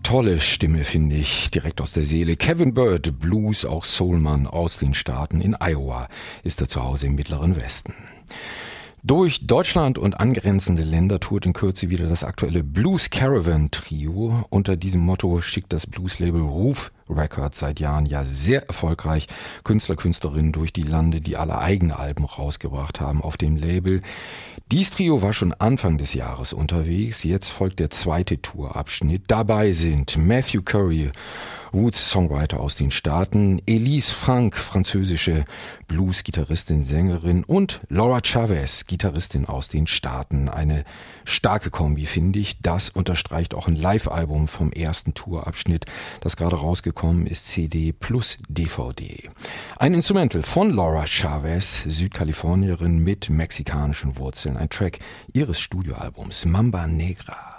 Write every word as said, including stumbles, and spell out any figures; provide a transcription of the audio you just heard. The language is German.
tolle Stimme, finde ich, direkt aus der Seele. Kevin Bird, Blues, auch Soulmann aus den Staaten. In Iowa ist er zu Hause im Mittleren Westen. Durch Deutschland und angrenzende Länder tourt in Kürze wieder das aktuelle Blues Caravan Trio. Unter diesem Motto schickt das Blues-Label Ruf Records seit Jahren ja sehr erfolgreich Künstler, Künstlerinnen durch die Lande, die alle eigene Alben rausgebracht haben auf dem Label. Dies Trio war schon Anfang des Jahres unterwegs. Jetzt folgt der zweite Tourabschnitt. Dabei sind Matthew Curry, Roots-Songwriter aus den Staaten, Elise Frank, französische Blues-Gitarristin, Sängerin und Laura Chavez, Gitarristin aus den Staaten. Eine starke Kombi, finde ich. Das unterstreicht auch ein Live-Album vom ersten Tourabschnitt, das gerade rausgekommen ist, C D plus D V D. Ein Instrumental von Laura Chavez, Südkalifornierin mit mexikanischen Wurzeln. Ein Track ihres Studioalbums Mamba Negra.